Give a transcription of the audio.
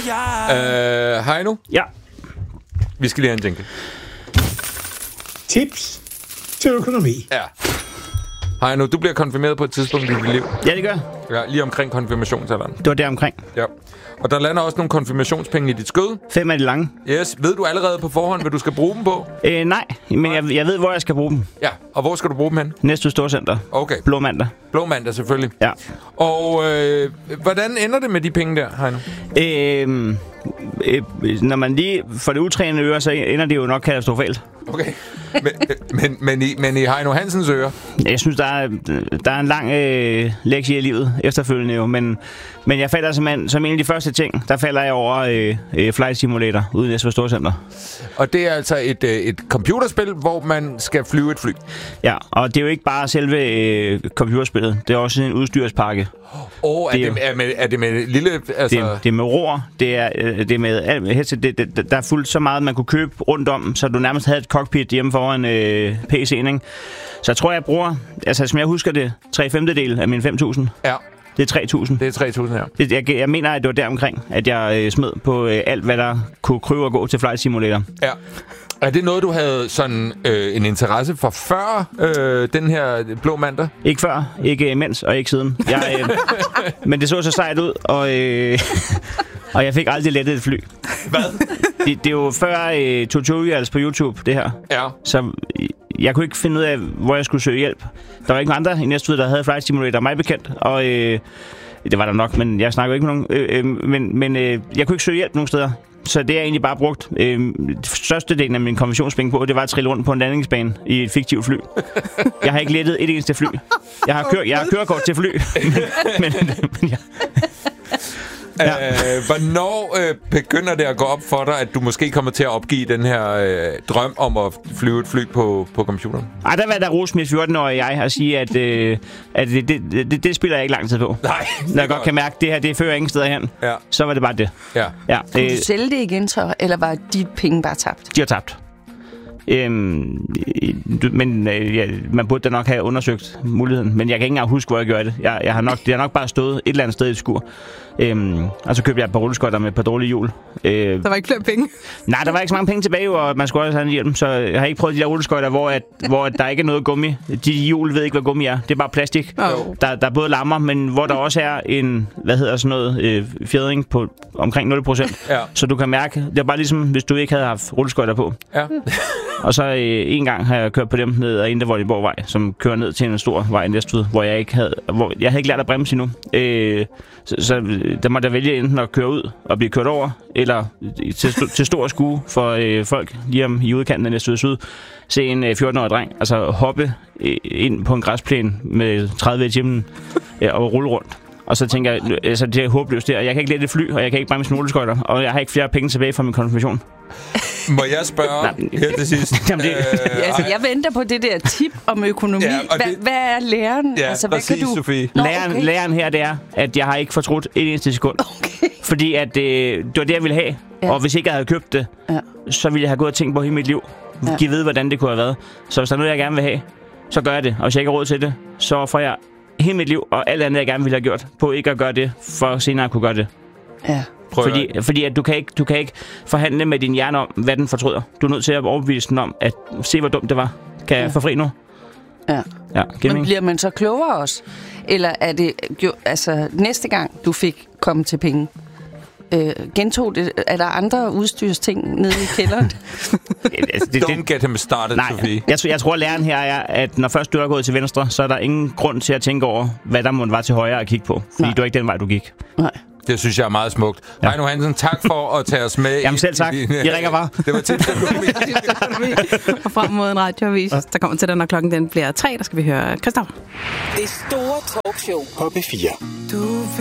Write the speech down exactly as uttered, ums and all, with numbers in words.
Øh, Heino? Ja. Vi skal lige have en jingle. Tips til økonomi. Ja. Heino, du bliver konfirmeret på et tidspunkt i dit liv. Ja, det gør. Ja, lige omkring konfirmationsalderen. Det var der omkring. Ja. Og der lander også nogle konfirmationspenge i dit skød. Fem af de lange. Yes. Ved du allerede på forhånd, hvad du skal bruge dem på? Øh, nej, men jeg, jeg ved, hvor jeg skal bruge dem. Ja, og hvor skal du bruge dem hen? Næste Storcenter. Okay. Blå mandag. Blå mandag, selvfølgelig. Ja. Og øh, hvordan ender det med de penge der, Heino? Øh, øh, når man lige får det utrænede øre, så ender det jo nok katastrofalt. Okay. Men, men, men, i, men i Heino Hansens øre? Jeg synes, der er, der er en lang øh, lektie i livet efterfølgende jo, men, men jeg falder simpelthen, som en af de første ting, der falder jeg over øh, øh, Flight Simulator ude i Næstved Storcenter. Og det er altså et, øh, et computerspil, hvor man skal flyve et fly? Ja, og det er jo ikke bare selve øh, computerspillet, det er også en udstyrspakke. Åh, oh, er, er, er, er det med lille... Altså... Det, det er med roer, det er, det er med headset, det, det, der er fuldt så meget, man kunne købe rundt om, så du nærmest havde et cockpit hjemme foran øh, P C'en, ikke? Så jeg tror, jeg bruger, altså som jeg husker det, tre femtedel af mine fem tusind. Ja. Det er tre tusind. Det er tre tusind, ja. Det, jeg, jeg mener, at det var der omkring, at jeg øh, smed på øh, alt, hvad der kunne kryve og gå til Flight Simulator. Ja. Er det noget, du havde sådan øh, en interesse for før øh, den her blå mandag? Ikke før, ikke mens og ikke siden. Jeg, øh, men det så så sejt ud, og, øh, og jeg fik aldrig lettet et fly. Hvad? Det, det er jo før øh, tutorials på YouTube, det her. Ja. Så jeg kunne ikke finde ud af, hvor jeg skulle søge hjælp. Der var ikke nogen andre i Næstved, der havde Flight Simulator, mig bekendt. Og øh, det var der nok, men jeg snakker ikke med nogen. Øh, øh, men men øh, jeg kunne ikke søge hjælp nogen steder. Så det har jeg egentlig bare brugt øh, størstedelen af min konversionspenge på, det var at trille rundt på en landingsbane i et fiktivt fly. Jeg har ikke lettet et eneste fly. Jeg har, kør, jeg har kørekort til fly. men, men, men ja. Ja. Øh, hvornår øh, begynder det at gå op for dig, at du måske kommer til at opgive den her øh, drøm om at flyve et fly på, på computeren? Ej, der var der rose mit fjorten-årige jeg og sige, at, øh, at det, det, det, det spiller jeg ikke lang tid på. Nej. Når jeg godt kan mærke, at det her det fører ingen steder hen, ja. Så var det bare det. Ja. Ja, Kunne øh, du sælge det igen så, eller var de penge bare tabt? De har tabt. Øhm, men øh, ja, man burde da nok have undersøgt muligheden. Men jeg kan ikke engang huske, hvor jeg gjorde det. Jeg, jeg har nok, det har nok bare stået et eller andet sted i et skur. Øhm, og så købte jeg et par rulleskøjter med et par dårlige hjul. Øh, der var ikke flere penge? Nej, der var ikke så mange penge tilbage, og man skulle også have en hjelm. Så jeg har ikke prøvet de der rulleskøjter, hvor, at, hvor der ikke er noget gummi. De hjul ved ikke, hvad gummi er. Det er bare plastik. Oh. Der, der er både lammer, men hvor der også er en, hvad hedder sådan noget, øh, fjædring på omkring nul procent. Ja. Så du kan mærke, det er bare ligesom, hvis du ikke havde haft rulleskøjter på. Ja. Og så øh, en gang har jeg kørt på dem ned ad Indre Vordingborgvej, som kører ned til en stor vej i Næstved, hvor jeg ikke havde, hvor jeg havde ikke lært at bremse endnu. Øh, så, så der måtte jeg vælge enten at køre ud og blive kørt over, eller til, til stor skue for øh, folk lige om i udkanten af Næstved Syd, se en øh, fjorten-årig dreng altså hoppe øh, ind på en græsplæne med tredive i timen øh, og rulle rundt. Og så tænker jeg, altså det er håbløst der. Jeg kan ikke lette et fly, og jeg kan ikke bremse rulleskøjter, og jeg har ikke flere penge tilbage fra min konfirmation. Må jeg spørge her til sidst? Jamen, det... øh, altså, jeg venter på det der tip om økonomi. Ja, Hva, det... Hvad er læren? Ja, altså, præcis, hvad kan du... Sofie. Nå, læren, okay. læren her, det er, at jeg har ikke fortrudt et eneste sekund. Okay. Fordi at, øh, det var det, jeg ville have. Ja. Og hvis ikke jeg havde købt det, ja. så ville jeg have gået og tænkt på hele mit liv. Ja. Giv ved, hvordan det kunne have været. Så hvis der er noget, jeg gerne vil have, så gør jeg det. Og hvis jeg ikke har råd til det, så får jeg hele mit liv og alt andet, jeg gerne ville have gjort, på ikke at gøre det, for senere at kunne gøre det. Ja. Fordi, fordi at du, kan ikke, du kan ikke forhandle med din hjerne om, hvad den fortryder. Du er nødt til at overbevise den om, at se, hvor dumt det var. Kan jeg ja. få fri nu? Ja. Ja, men bliver man så klogere også? Eller er det jo, altså næste gang, du fik komme til penge, øh, gentog det? Er der andre udstyrsting nede i kælderen? altså, det, Don't get him started, nej, Sofie. Jeg, jeg tror, læren her er, at når først du er gået til venstre, så er der ingen grund til at tænke over, hvad der må være til højre at kigge på. Fordi nej. det var ikke den vej, du gik. Nej. Det synes jeg er meget smukt. Ja. Heino Hansen, tak for at tage os med. Jamen selv tak. I, I ringer bare. Det var tips til økonomi. Og frem mod en radioavis, der kommer til den, når klokken den bliver tre, der skal vi høre Christoffer. Det store talkshow på P fire. Du